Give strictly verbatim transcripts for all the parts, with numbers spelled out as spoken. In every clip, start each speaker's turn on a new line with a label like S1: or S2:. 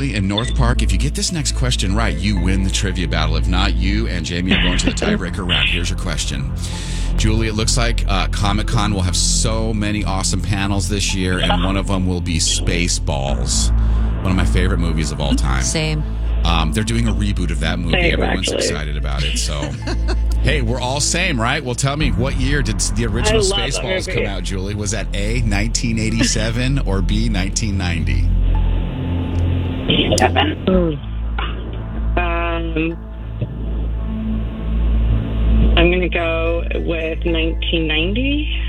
S1: Julie, in North Park, if you get this next question right, you win the trivia battle. If not, you and Jamie are going to the tiebreaker round. Here's your question. Julie, it looks like uh, Comic-Con will have so many awesome panels this year, and one of them will be Spaceballs, one of my favorite movies of all time.
S2: Same.
S1: Um, they're doing a reboot of that movie.
S3: Same,
S1: Everyone's
S3: actually.
S1: excited about it. So, hey, we're all same, right? Well, tell me, what year did the original
S3: I love that
S1: Spaceballs
S3: movie.
S1: come out, Julie? Was that A, nineteen eighty-seven, or B, nineteen ninety?
S3: Seven. Um, I'm going to go with nineteen ninety.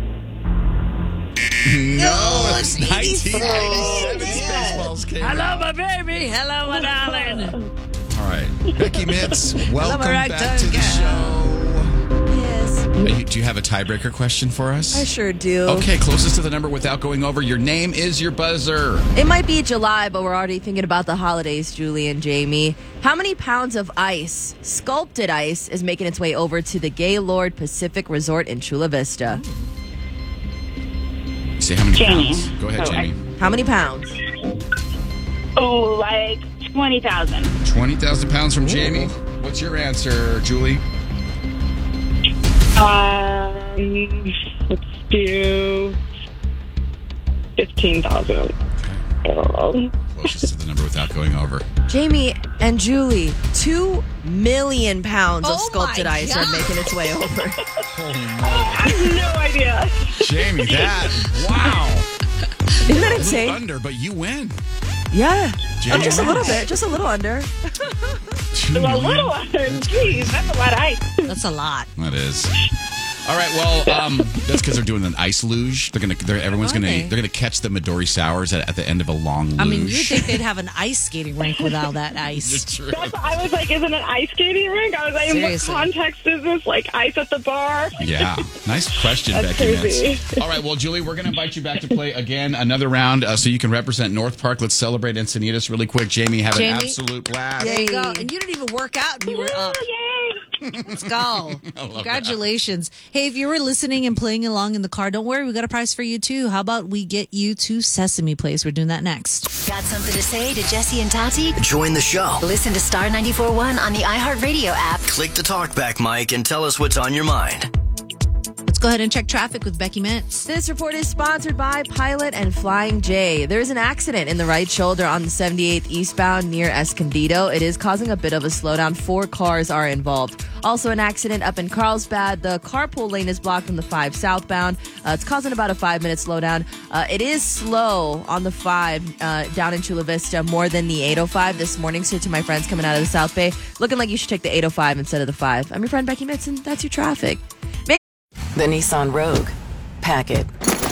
S1: No, it's nineteen eighty-seven.
S3: Oh,
S1: Spaceballs came
S2: Hello,
S1: out.
S2: my baby. Hello, my darling.
S1: All right, Becky Mitz, welcome
S2: right
S1: back to the
S2: tongue,
S1: show.
S4: Yes,
S1: Are you- Do you have a tiebreaker question for us?
S4: I sure do.
S1: Okay, closest to the number without going over. Your name is your buzzer.
S4: It might be July, but we're already thinking about the holidays, Julie and Jamie. How many pounds of ice, sculpted ice, is making its way over to the Gaylord Pacific Resort in Chula Vista?
S1: Say how many
S3: Jamie.
S1: pounds. Go ahead,
S3: Oh,
S1: Jamie.
S4: How many pounds?
S3: Oh, like twenty thousand.
S1: twenty thousand pounds from Jamie. What's your answer, Julie?
S3: Um, let's do fifteen thousand. Oh.
S1: Closest to the number without going over.
S4: Jamie and Julie, two million pounds of
S2: Oh
S4: sculpted
S2: my
S4: ice are
S2: God.
S4: making its way over.
S3: I have no idea.
S1: Jamie, that, wow.
S4: Isn't that
S1: A little
S4: insane?
S1: under, but you win.
S4: Yeah.
S1: Jamie
S4: Oh, just a little
S1: wins.
S4: bit, just a little under.
S1: Two
S3: A
S1: million.
S3: little one. Jeez, that's a lot of ice.
S2: That's a lot.
S1: That is. All right, well, um, that's because they're doing an ice luge. They're gonna, they're, everyone's
S2: Are
S1: gonna,
S2: they?
S1: they're gonna catch the Midori Sours at, at the end of a long luge.
S2: I mean, you'd think they'd have an ice skating rink with all that ice.
S1: It's true.
S3: That's, I was like, is it an ice skating rink? I was like, in what
S2: Seriously.
S3: context is this? Like ice at the bar?
S1: Yeah, nice question,
S3: That's
S1: Becky.
S3: crazy.
S1: Mitz. All right, well, Julie, we're going to invite you back to play again another round, uh, so you can represent North Park. Let's celebrate Encinitas really quick. Jamie, have
S2: Jamie?
S1: an absolute blast.
S2: There you go. And you didn't even work out. And you were up.
S3: Yay!
S2: Let's go. Congratulations. Hey, if you were listening and playing along in the car, don't worry. We got a prize for you, too. How about we get you to Sesame Place? We're doing that next.
S5: Got something to say to Jesse and Tati?
S6: Join the show.
S5: Listen to Star ninety-four point one on the iHeartRadio app.
S6: Click the talkback mic and tell us what's on your mind.
S2: Let's go ahead and check traffic with Becky Mitz.
S4: This report is sponsored by Pilot and Flying J. There's an accident in the right shoulder on the seventy-eighth eastbound near Escondido. It is causing a bit of a slowdown. Four cars are involved. Also an accident up in Carlsbad. The carpool lane is blocked on the five southbound. Uh, it's causing about a five-minute slowdown. Uh, it is slow on the five uh, down in Chula Vista more than the eight oh five this morning. So to my friends coming out of the South Bay, looking like you should take the eight oh five instead of the five. I'm your friend Becky Mitz, and that's your traffic.
S7: The Nissan Rogue. Pack it.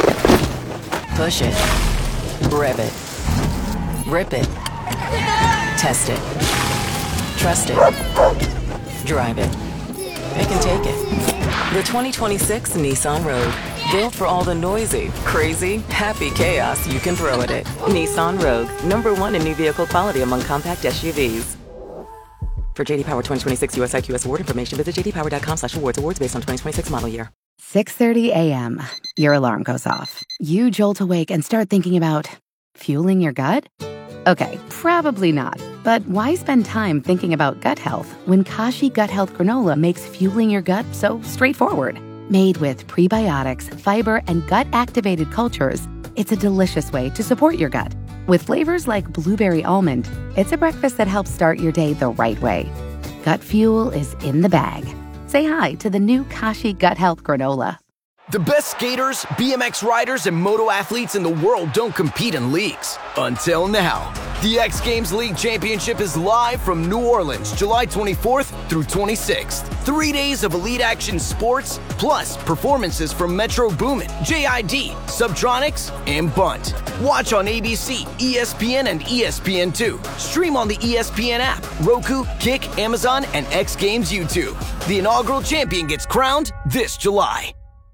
S7: Push it. Rev it. Rip it. Test it. Trust it. Drive it. It can take it. The twenty twenty-six Nissan Rogue. Built for all the noisy, crazy, happy chaos you can throw at it. Nissan Rogue. Number one in new vehicle quality among compact S U Vs. For J D Power twenty twenty-six U S I Q S award information, visit j d power dot com slash awards. Awards based on twenty twenty-six model year.
S8: six thirty a.m. Your alarm goes off. You jolt awake and start thinking about fueling your gut? Okay, probably not. But why spend time thinking about gut health when Kashi Gut Health Granola makes fueling your gut so straightforward? Made with prebiotics, fiber, and gut-activated cultures, it's a delicious way to support your gut. With flavors like blueberry almond, it's a breakfast that helps start your day the right way. Gut fuel is in the bag. Say hi to the new Kashi Gut Health Granola.
S6: The best skaters, B M X riders, and moto athletes in the world don't compete in leagues. Until now. The X Games League Championship is live from New Orleans, July twenty-fourth through twenty-sixth. Three days of elite action sports, plus performances from Metro Boomin, J I D, Subtronics, and Bunt. Watch on A B C, E S P N, and E S P N two. Stream on the E S P N app, Roku, Kick, Amazon, and X Games YouTube. The inaugural champion gets crowned this July.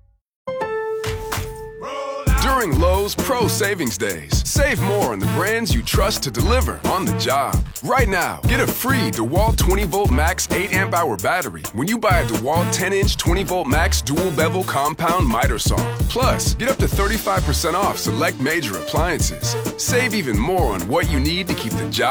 S9: During Lowe's Pro Savings Days, save more on the brands you trust to deliver on the job. Right now, get a free DeWalt twenty volt max eight amp hour battery when you buy a DeWalt ten inch twenty volt max dual bevel compound miter saw. Plus, get up to thirty-five percent off select major appliances. Save even more on what you need to keep the job